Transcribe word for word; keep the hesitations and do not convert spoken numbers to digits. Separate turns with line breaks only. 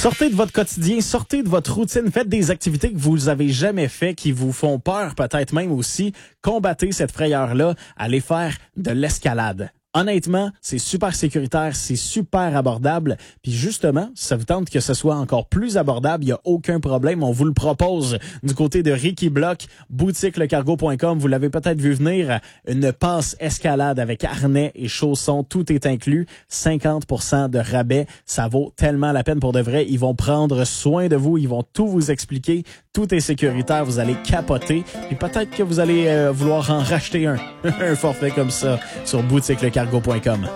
Sortez de votre quotidien, sortez de votre routine, faites des activités que vous avez jamais fait, qui vous font peur peut-être même aussi. Combattez cette frayeur-là, allez faire de l'escalade. Honnêtement, c'est super sécuritaire, c'est super abordable. Puis justement, si ça vous tente que ce soit encore plus abordable, il n'y a aucun problème. On vous le propose du côté de Ricky Block, boutique le cargo point com. Vous l'avez peut-être vu venir, une passe escalade avec harnais et chaussons. Tout est inclus. cinquante pour cent de rabais. Ça vaut tellement la peine pour de vrai. Ils vont prendre soin de vous. Ils vont tout vous expliquer. Tout est sécuritaire. Vous allez capoter. Puis peut-être que vous allez euh, vouloir en racheter un. un forfait comme ça sur boutique le cargo point com.